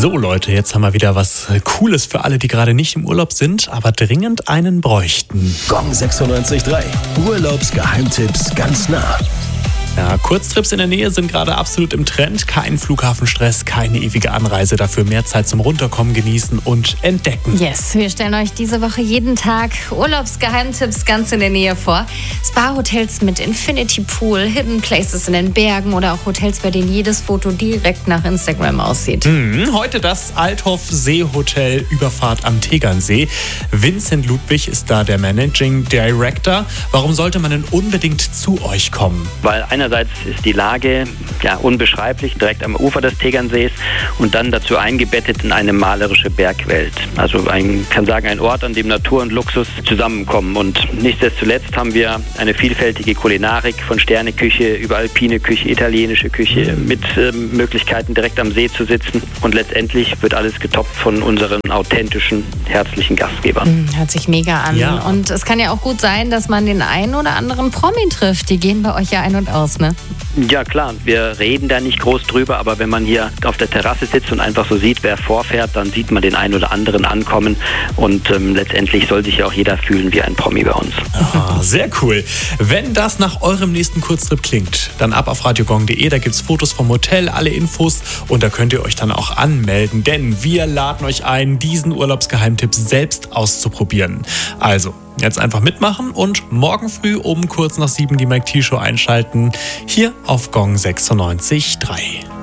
So Leute, jetzt haben wir wieder was Cooles für alle, die gerade nicht im Urlaub sind, aber dringend einen bräuchten. Gong 96.3. Urlaubsgeheimtipps ganz nah. Ja, Kurztrips in der Nähe sind gerade absolut im Trend. Kein Flughafenstress, keine ewige Anreise, dafür mehr Zeit zum Runterkommen, genießen und entdecken. Yes, wir stellen euch diese Woche jeden Tag Urlaubsgeheimtipps ganz in der Nähe vor. Spa-Hotels mit Infinity Pool, Hidden Places in den Bergen oder auch Hotels, bei denen jedes Foto direkt nach Instagram aussieht. Heute das Althoff Seehotel Überfahrt am Tegernsee. Vincent Ludwig ist da der Managing Director. Warum sollte man denn unbedingt zu euch kommen? Weil einerseits ist die Lage unbeschreiblich, direkt am Ufer des Tegernsees und dann dazu eingebettet in eine malerische Bergwelt. Also ein Ort, an dem Natur und Luxus zusammenkommen. Und nicht zuletzt haben wir eine vielfältige Kulinarik von Sterneküche über alpine Küche, italienische Küche mit Möglichkeiten direkt am See zu sitzen. Und letztendlich wird alles getoppt von unseren authentischen, herzlichen Gastgebern. Hört sich mega an. Ja. Und es kann ja auch gut sein, dass man den einen oder anderen Promi trifft. Die gehen bei euch ja ein und aus, ne? Ja klar, wir reden da nicht groß drüber, aber wenn man hier auf der Terrasse sitzt und einfach so sieht, wer vorfährt, dann sieht man den einen oder anderen ankommen und letztendlich soll sich ja auch jeder fühlen wie ein Promi bei uns. Sehr cool. Wenn das nach eurem nächsten Kurztrip klingt, dann ab auf radiogong.de, da gibt's Fotos vom Hotel, alle Infos und da könnt ihr euch dann auch anmelden, denn wir laden euch ein, diesen Urlaubsgeheimtipp selbst auszuprobieren. Also, jetzt einfach mitmachen und morgen früh um kurz nach 7 die Mike T Show einschalten, hier auf Gong 96.3.